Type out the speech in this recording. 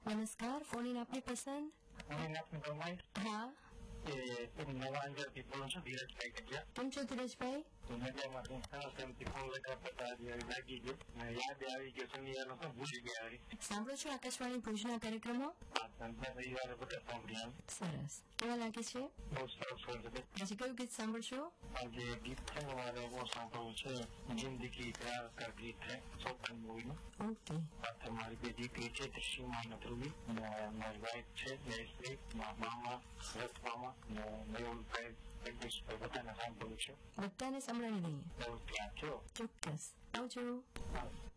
નમસ્કાર. Phone in આપની પસંદ? હા. નવા અંજારથી બોલું છું, ધીરજભાઈ કટિયા. કેમ છો ધીરજભાઈ? મજામાં છું. ફોન લગાવતા લાગી ગયો, યાદ આવી ગયો. શનિવારનો તો ભૂલી ગયા. સાંભળો છો આકાશવાણી ભુજના કાર્યક્રમો? રવિવારે બધા સાંભળ્યા. સરસ. કેવા લાગે છે? બહુ સરસ છે. આજે કયું ગીત સાંભળશો? આજે ગીત છે મારે બહુ સાંભળવું છે. જિંદગી પ્યાર કા ગીત છે, સોપન મૂવીનું. ઓકે. મારી બે દીકરી છે, ત્રિશીમા અને ધ્રુવી. મારી વાઇફ છે જયશ્રી, મામા રથ મામા, મેહુલભાઈ, જગદીશભાઈ, બધાને સાંભળવું છે. બધાને સંભળાવી દઈએ. બહુ ત્યાં છો. ચોક્કસ. આવજો.